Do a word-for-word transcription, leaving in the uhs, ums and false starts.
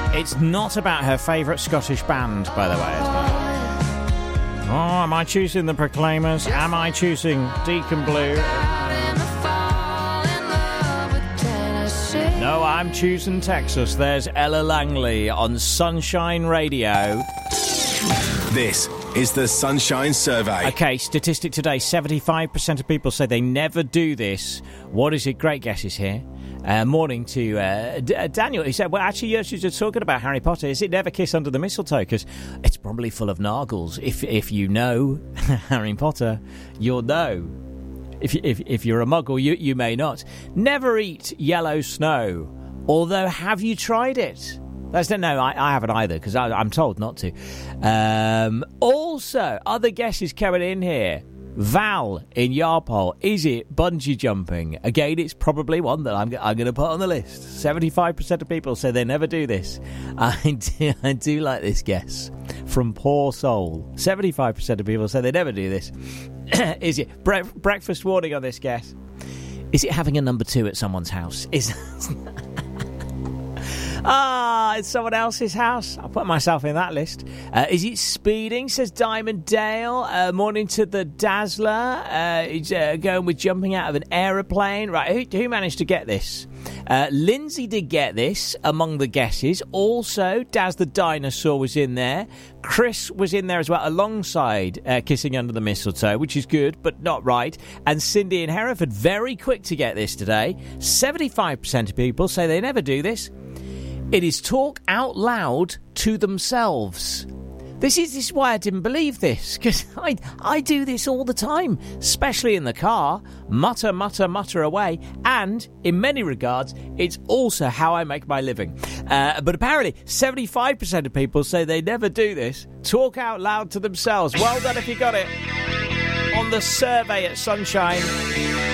It's not about her favourite Scottish band, by the way, isn't it? Oh, am I choosing the Proclaimers? Am I choosing Deacon Blue? No, I'm choosing Texas. There's Ella Langley on Sunshine Radio. This is the Sunshine Survey. Okay, statistic today, seventy-five percent of people say they never do this. What is it? Great guesses here. Uh, morning to uh, D- uh, Daniel. He said, well, actually, you're just talking about Harry Potter. Is it Never Kiss Under the Mistletoe? Because it's probably full of nargles. If if you know Harry Potter, you'll know. If, if, if you're a muggle, you, you may not. Never eat yellow snow. Although, have you tried it? That's, no, I, I haven't either, because I'm told not to. Um, also, other guesses coming in here. Val in Yarpole, is it bungee jumping? Again, it's probably one that I'm, I'm going to put on the list. seventy-five percent of people say they never do this. I do, I do like this guess from Poor Soul. seventy-five percent of people say they never do this. Is it bre- breakfast warning on this guess? Is it having a number two at someone's house? Is Ah, it's someone else's house. I'll put myself in that list. Uh, is it speeding, says Diamond Dale. Uh, morning to the Dazzler. Uh, he's uh, going with jumping out of an aeroplane. Right, who, who managed to get this? Uh, Lindsay did get this among the guesses. Also, Daz the Dinosaur was in there. Chris was in there as well, alongside uh, Kissing Under the Mistletoe, which is good, but not right. And Cindy in Hereford, very quick to get this today. seventy-five percent of people say they never do this. It is talk out loud to themselves. This is this is why I didn't believe this, because I I do this all the time, especially in the car. Mutter, mutter, mutter away. And in many regards, it's also how I make my living. Uh, but apparently, seventy-five percent of people say they never do this. Talk out loud to themselves. Well done if you got it. On the survey at Sunshine.